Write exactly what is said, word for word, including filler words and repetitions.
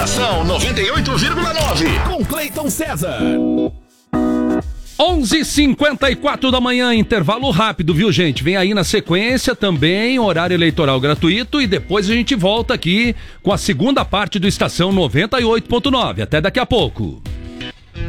Estação noventa e oito vírgula nove. Com Cleiton César. onze e cinquenta e quatro da manhã, intervalo rápido, viu, gente? Vem aí na sequência também, horário eleitoral gratuito, e depois a gente volta aqui com a segunda parte do Estação noventa e oito ponto nove. Até daqui a pouco.